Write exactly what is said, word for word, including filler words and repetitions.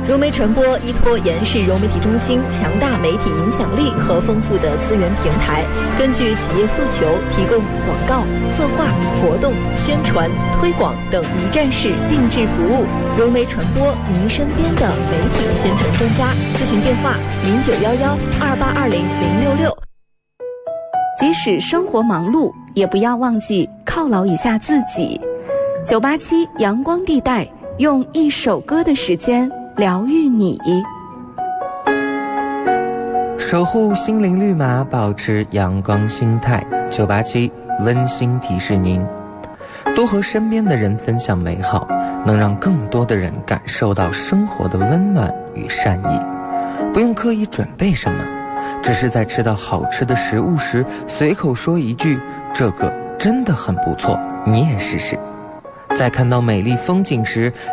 融媒传播依托延世融媒体中心强大媒体影响力和丰富的资源平台，根据企业诉求提供广告、策划、活动、宣传、推广等一站式定制服务。融媒传播，您身边的媒体宣传专家。咨询电话：零九幺幺二八二零零六六。 即使生活忙碌，也不要忘记犒劳一下自己。九八七阳光地带，用一首歌的时间疗愈你， 守护心灵绿码，保持阳光心态。九八七温馨提示您，多和身边的人分享美好，能让更多的人感受到生活的温暖与善意。不用刻意准备什么，只是在吃到好吃的食物时，随口说一句：“这个真的很不错，你也试试。”在看到美丽风景时，